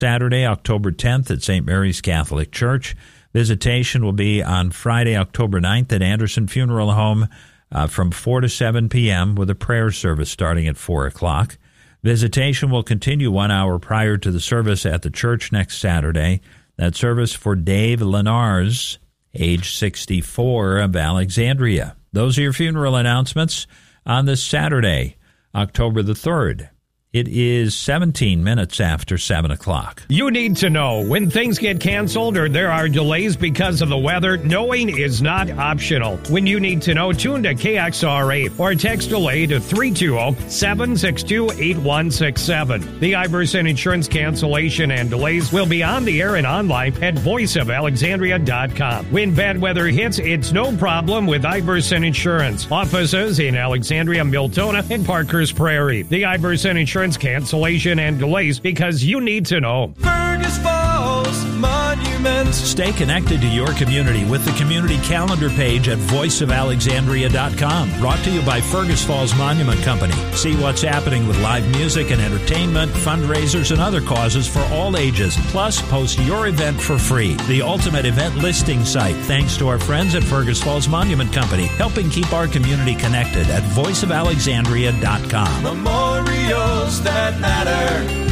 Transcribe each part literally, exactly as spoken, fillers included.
Saturday, October tenth at Saint Mary's Catholic Church. Visitation will be on Friday, October ninth at Anderson Funeral Home uh, from four to seven p.m. with a prayer service starting at four o'clock. Visitation will continue one hour prior to the service at the church next Saturday. That service for Dave Lenars, age sixty-four, of Alexandria. Those are your funeral announcements on this Saturday, October the third. It is seventeen minutes after seven o'clock. You need to know when things get canceled or there are delays because of the weather. Knowing is not optional. When you need to know, tune to K X R A or text delay to three two zero, seven six two, eight one six seven. The Iverson Insurance cancellation and delays will be on the air and online at voice of alexandria dot com. When bad weather hits, it's no problem with Iverson Insurance. Offices in Alexandria, Miltona, and Parker's Prairie. The Iverson Insurance cancellation and delays, because you need to know. Fergus Falls Monument. Stay connected to your community with the community calendar page at voice of alexandria dot com. Brought to you by Fergus Falls Monument Company. See what's happening with live music and entertainment, fundraisers, and other causes for all ages. Plus, post your event for free. The ultimate event listing site, thanks to our friends at Fergus Falls Monument Company, helping keep our community connected at voice of alexandria dot com. Memorials that matter.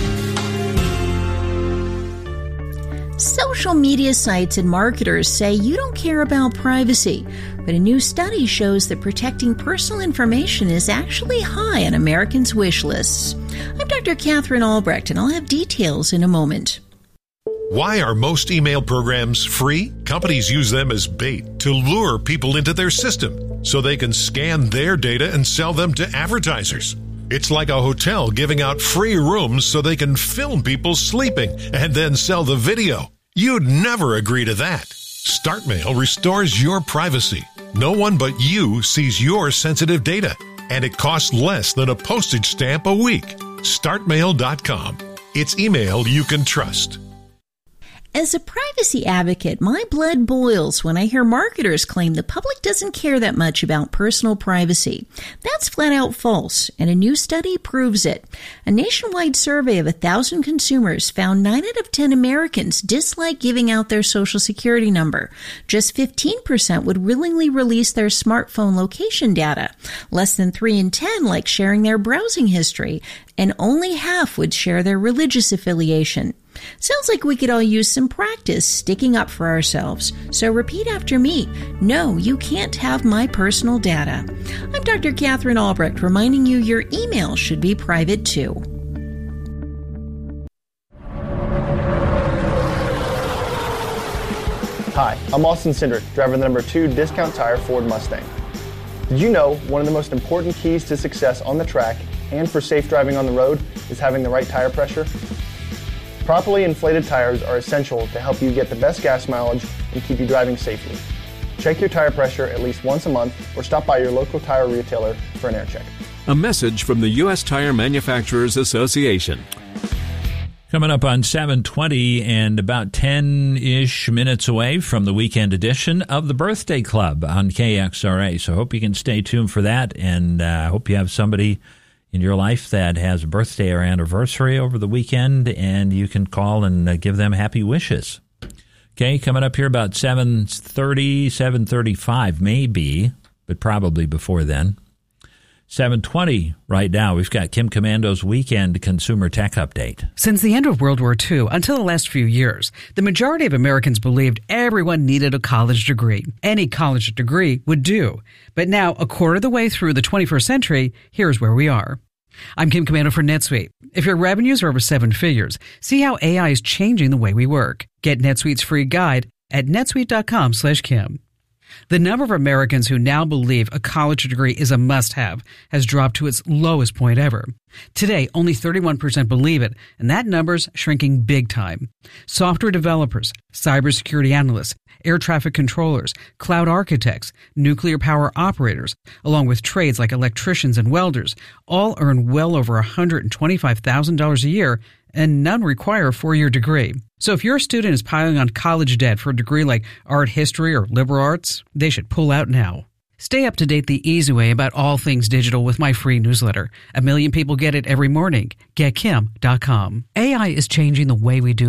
Social media sites and marketers say you don't care about privacy, but a new study shows that protecting personal information is actually high on Americans' wish lists. I'm Doctor Catherine Albrecht, and I'll have details in a moment. Why are most email programs free? Companies use them as bait to lure people into their system so they can scan their data and sell them to advertisers. It's like a hotel giving out free rooms so they can film people sleeping and then sell the video. You'd never agree to that. StartMail restores your privacy. No one but you sees your sensitive data, and it costs less than a postage stamp a week. start mail dot com. It's email you can trust. As a privacy advocate, my blood boils when I hear marketers claim the public doesn't care that much about personal privacy. That's flat out false, and a new study proves it. A nationwide survey of one thousand consumers found nine out of ten Americans dislike giving out their social security number. Just fifteen percent would willingly release their smartphone location data. Less than three in ten like sharing their browsing history, and only half would share their religious affiliation. Sounds like we could all use some practice sticking up for ourselves. So repeat after me. No, you can't have my personal data. I'm Doctor Catherine Albrecht, reminding you your email should be private too. Hi, I'm Austin Cindric, driver of the number two Discount Tire Ford Mustang. Did you know one of the most important keys to success on the track and for safe driving on the road is having the right tire pressure? Properly inflated tires are essential to help you get the best gas mileage and keep you driving safely. Check your tire pressure at least once a month or stop by your local tire retailer for an air check. A message from the U S Tire Manufacturers Association. Coming up on seven twenty and about ten-ish minutes away from the weekend edition of the Birthday Club on K X R A. So I hope you can stay tuned for that, and I uh, hope you have somebody in your life that has a birthday or anniversary over the weekend, and you can call and uh, give them happy wishes. Okay, coming up here about seven thirty, seven thirty-five maybe, but probably before then. seven twenty right now. We've got Kim Commando's Weekend Consumer Tech Update. Since the end of World War Two until the last few years, the majority of Americans believed everyone needed a college degree. Any college degree would do. But now, a quarter of the way through the twenty-first century, here's where we are. I'm Kim Commando for NetSuite. If your revenues are over seven figures, see how A I is changing the way we work. Get NetSuite's free guide at netsuite.com slash Kim. The number of Americans who now believe a college degree is a must-have has dropped to its lowest point ever. Today, only thirty-one percent believe it, and that number's shrinking big time. Software developers, cybersecurity analysts, air traffic controllers, cloud architects, nuclear power operators, along with trades like electricians and welders, all earn well over one hundred twenty-five thousand dollars a year, and none require a four-year degree. So if your student is piling on college debt for a degree like art history or liberal arts, they should pull out now. Stay up to date the easy way about all things digital with my free newsletter. A million people get it every morning. get kim dot com. A I is changing the way we do